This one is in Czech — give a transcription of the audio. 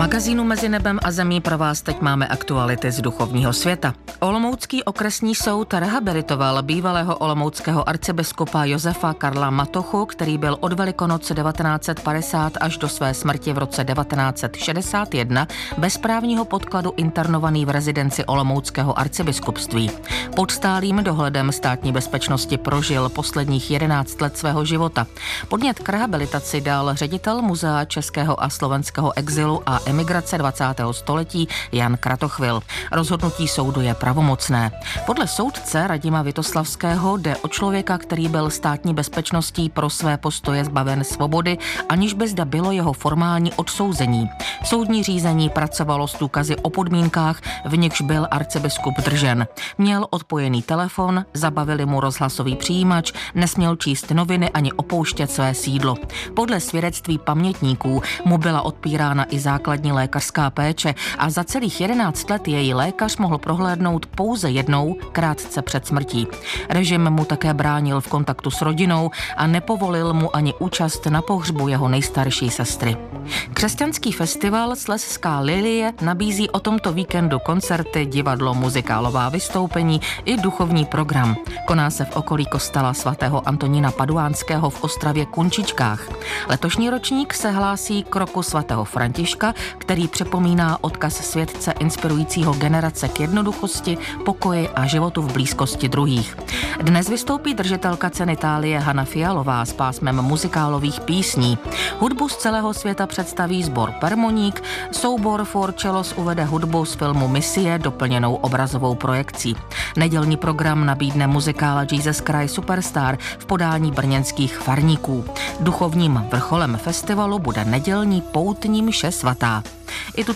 magazínu Mezi nebem a zemí pro vás teď máme aktuality z duchovního světa. Olomoucký okresní soud rehabilitoval bývalého olomouckého arcibiskupa Josefa Karla Matochu, který byl od Velikonoc 1950 až do své smrti v roce 1961 bez právního podkladu internovaný v rezidenci olomouckého arcibiskupství. Pod stálým dohledem státní bezpečnosti prožil posledních 11 let svého života. Podnět k rehabilitaci dal ředitel Muzea českého a slovenského exilu a emigrace 20. století Jan Kratochvil. Rozhodnutí soudu je pravomocné. Podle soudce Radima Vitoslavského jde o člověka, který byl státní bezpečností pro své postoje zbaven svobody, aniž by zda bylo jeho formální odsouzení. Soudní řízení pracovalo s důkazy o podmínkách, v nichž byl arcibiskup držen. Měl odpojený telefon, zabavili mu rozhlasový přijímač, nesměl číst noviny ani opouštět své sídlo. Podle svědectví pamětníků mu byla odpírána i základní lékařská péče a za celých 11 let její lékař mohl prohlédnout pouze jednou, krátce před smrtí. Režim mu také bránil v kontaktu s rodinou a nepovolil mu ani účast na pohřbu jeho nejstarší sestry. Křesťanský festival Slezská lilie nabízí o tomto víkendu koncerty, divadlo, muzikálová vystoupení i duchovní program. Koná se v okolí kostela svatého Antonína Paduánského v Ostravě Kunčičkách. Letošní ročník se hlásí k roku svatého Františka, který připomíná odkaz světce inspirujícího generace k jednoduchosti, pokoji a životu v blízkosti druhých. Dnes vystoupí držitelka ceny Thálie Hana Fialová s pásmem muzikálových písní. Hudbu z celého světa představí sbor Permoník, soubor For Cellos uvede hudbu z filmu Misie doplněnou obrazovou projekcí. Nedělní program nabídne muzikála Jesus Christ Superstar v podání brněnských farníků. Duchovním vrcholem festivalu bude nedělní poutní mše svatá. I tuto